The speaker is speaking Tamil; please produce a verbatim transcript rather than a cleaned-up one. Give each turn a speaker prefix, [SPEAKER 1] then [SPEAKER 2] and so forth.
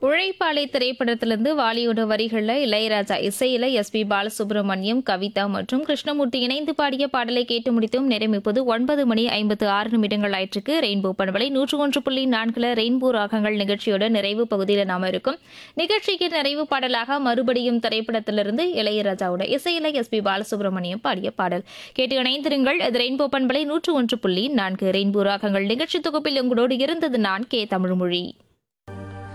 [SPEAKER 1] உழைப்பாளி திரைப்படத்திலிருந்து வாலியோட வரிகள்ல இளையராஜா இசையில எஸ் பி பாலசுப்ரமணியம், கவிதா மற்றும் கிருஷ்ணமூர்த்தி இணைந்து பாடிய பாடலை கேட்டு முடித்தும் நேரம் இப்போது ஒன்பது மணி ஐம்பத்து ஆறு நிமிடங்கள் ஆயிற்றுக்கு. ரெயின்போ பண்பலை நூற்று ஒன்று புள்ளி நான்குல ரெயின்போ ராகங்கள் நிகழ்ச்சியோட நிறைவு பகுதியில் நாம இருக்கும். நிகழ்ச்சிக்கு நிறைவு பாடலாக மறுபடியும் திரைப்படத்திலிருந்து இளையராஜாவோட இசையில எஸ் பி பாலசுப்ரமணியம் பாடிய பாடல் கேட்டு இணைந்திருங்கள். அது ரெயின்போ பண்பலை நூற்று ஒன்று புள்ளி நான்கு. ரெயின்போ ராகங்கள் நிகழ்ச்சி தொகுப்பில் உங்களோடு இருந்தது நான் கே தமிழ்மொழி.